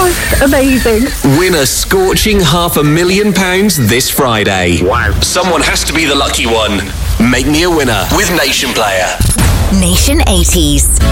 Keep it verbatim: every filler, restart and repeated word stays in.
was amazing. Win a scorching half a million pounds this Friday. Wow. Someone has to be the lucky one. Make me a winner with Nation Player. Nation eighties.